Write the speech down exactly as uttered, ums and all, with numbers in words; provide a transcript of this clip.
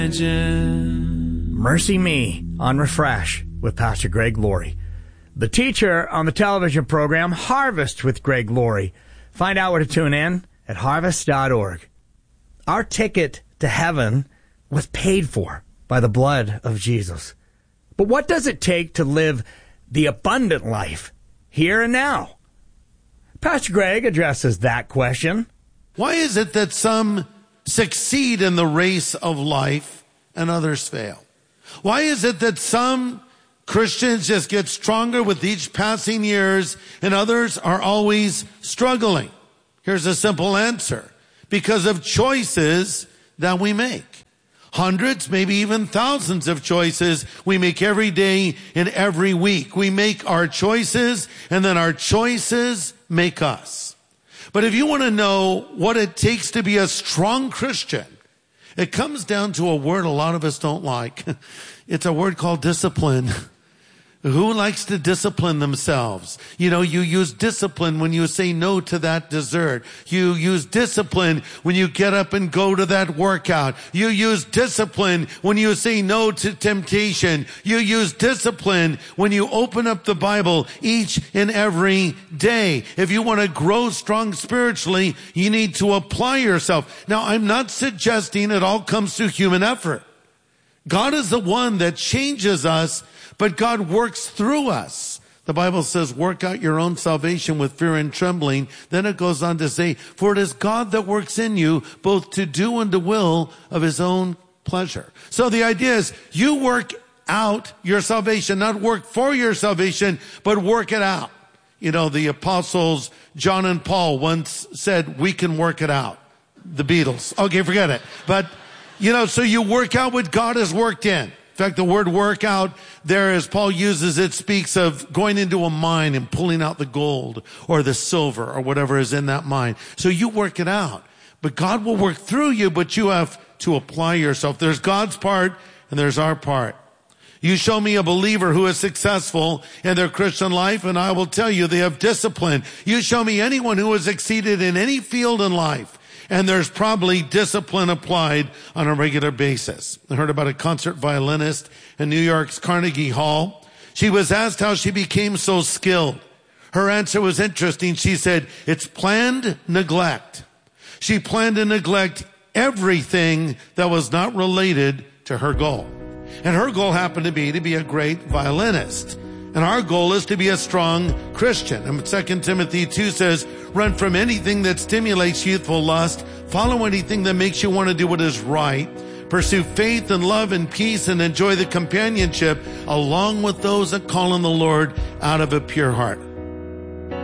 Mercy Me on Refresh with Pastor Greg Laurie. The teacher on the television program Harvest with Greg Laurie. Find out where to tune in at harvest dot org. Our ticket to heaven was paid for by the blood of Jesus. But what does it take to live the abundant life here and now? Pastor Greg addresses that question. Why is it that some succeed in the race of life and others fail? Why is it that some Christians just get stronger with each passing years and others are always struggling? Here's a simple answer. Because of choices that we make. Hundreds, maybe even thousands of choices we make every day and every week. We make our choices, and then our choices make us. But if you want to know what it takes to be a strong Christian, it comes down to a word a lot of us don't like. It's a word called discipline. Who likes to discipline themselves? You know, you use discipline when you say no to that dessert. You use discipline when you get up and go to that workout. You use discipline when you say no to temptation. You use discipline when you open up the Bible each and every day. If you want to grow strong spiritually, you need to apply yourself. Now, I'm not suggesting it all comes through human effort. God is the one that changes us, but God works through us. The Bible says, work out your own salvation with fear and trembling. Then it goes on to say, for it is God that works in you both to do and to will of his own pleasure. So the idea is you work out your salvation, not work for your salvation, but work it out. You know, the apostles, John and Paul once said, we can work it out. The Beatles. Okay, forget it. But you know, so you work out what God has worked in. In fact, the word work out there, as Paul uses it, speaks of going into a mine and pulling out the gold or the silver or whatever is in that mine. So you work it out. But God will work through you, but you have to apply yourself. There's God's part and there's our part. You show me a believer who is successful in their Christian life, and I will tell you they have discipline. You show me anyone who has succeeded in any field in life, and there's probably discipline applied on a regular basis. I heard about a concert violinist in New York's Carnegie Hall. She was asked how she became so skilled. Her answer was interesting. She said, it's planned neglect. She planned to neglect everything that was not related to her goal. And her goal happened to be to be a great violinist. And our goal is to be a strong Christian. And Second Timothy two says, run from anything that stimulates youthful lust. Follow anything that makes you want to do what is right. Pursue faith and love and peace and enjoy the companionship along with those that call on the Lord out of a pure heart.